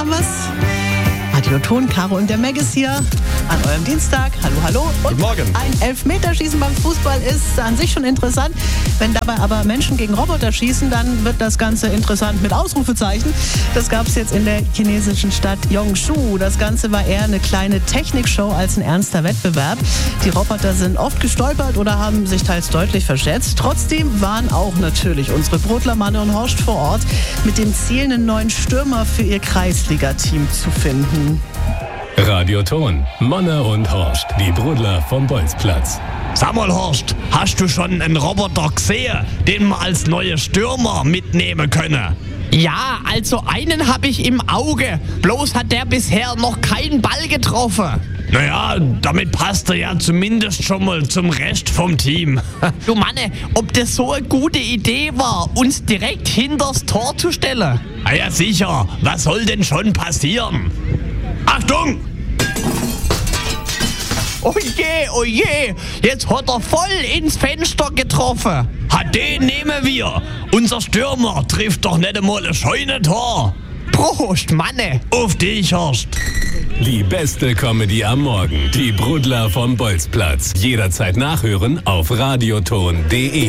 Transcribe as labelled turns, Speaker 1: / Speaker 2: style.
Speaker 1: Radioton, Caro und der Meg ist hier an eurem Dienstag. Hallo, hallo. Und
Speaker 2: guten Morgen.
Speaker 1: Ein Elfmeterschießen beim Fußball ist an sich schon interessant. Wenn dabei aber Menschen gegen Roboter schießen, dann wird das Ganze interessant mit Ausrufezeichen. Das gab es jetzt in der chinesischen Stadt Yongshu. Das Ganze war eher eine kleine Technikshow als ein ernster Wettbewerb. Die Roboter sind oft gestolpert oder haben sich teils deutlich verschätzt. Trotzdem waren auch natürlich unsere Brodler Manne und Horst vor Ort mit dem Ziel, einen neuen Stürmer für ihr Kreisliga-Team zu finden.
Speaker 3: Radioton, Manne und Horst, die Brodler vom Bolzplatz.
Speaker 2: Sag mal, Horst, hast du schon einen Roboter gesehen, den wir als neue Stürmer mitnehmen können?
Speaker 4: Ja, also einen habe ich im Auge. Bloß hat der bisher noch keinen Ball getroffen.
Speaker 2: Naja, damit passt er ja zumindest schon mal zum Rest vom Team.
Speaker 4: Du Manne, ob das so eine gute Idee war, uns direkt hinters Tor zu stellen?
Speaker 2: Ah ja, sicher. Was soll denn schon passieren? Achtung!
Speaker 4: Oh je, jetzt hat er voll ins Fenster getroffen.
Speaker 2: Den nehmen wir. Unser Stürmer trifft doch nicht einmal ein Scheunentor.
Speaker 4: Prost, Manne.
Speaker 2: Auf dich, Horst.
Speaker 3: Die beste Comedy am Morgen. Die Brodler vom Bolzplatz. Jederzeit nachhören auf radioton.de.